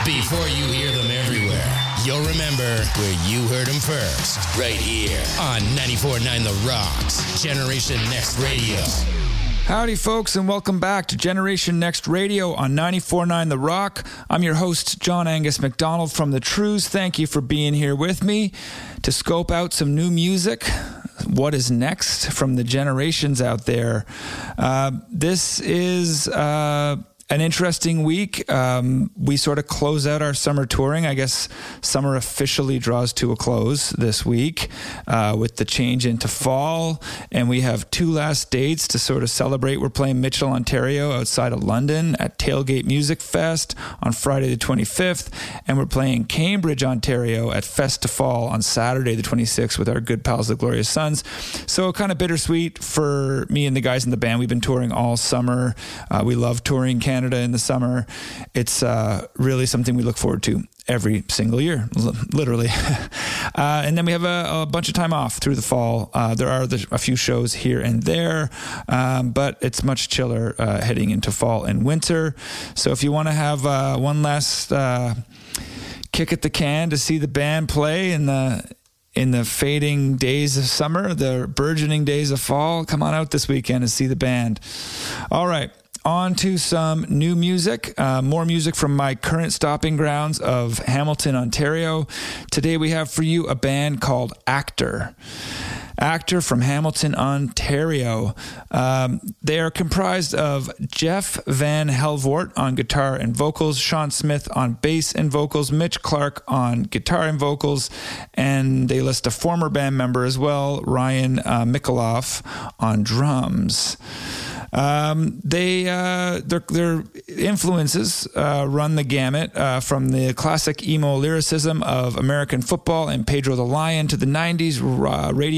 Before you hear them everywhere, you'll remember where you heard them first. Right here on 94.9 The Rocks, Generation Next Radio. Howdy, folks, and welcome back to Generation Next Radio on 94.9 The Rock. I'm your host, John Angus McDonald from The Trues. Thank you for being here with me to scope out some new music. What is next from the generations out there? This is an interesting week. We sort of close out our summer touring. I guess summer officially draws to a close this week with the change into fall. And we have two last dates to sort of celebrate. We're playing Mitchell, Ontario outside of London at Tailgate Music Fest on Friday the 25th. And we're playing Cambridge, Ontario at Festifall on Saturday the 26th with our good pals, the Glorious Sons. So kind of bittersweet for me and the guys in the band. We've been touring all summer. We love touring Canada in the summer. It's really something we look forward to every single year, literally. And then we have a bunch of time off through the fall. There are a few shows here and there, but it's much chiller heading into fall and winter. So if you want to have one last kick at the can to see the band play in the fading days of summer, the burgeoning days of fall, come on out this weekend and see the band. All right. On to some new music, more music from my current stopping grounds of Hamilton, Ontario. Today we have for you a band called Actor. Actor from Hamilton, Ontario. They are comprised of Jeff Van Helvoort on guitar and vocals, Sean Smith on bass and vocals, Mitch Clark on guitar and vocals, and they list a former band member as well, Ryan Mikaloff on drums. Their influences run the gamut from the classic emo lyricism of American Football and Pedro the Lion to the 90s radio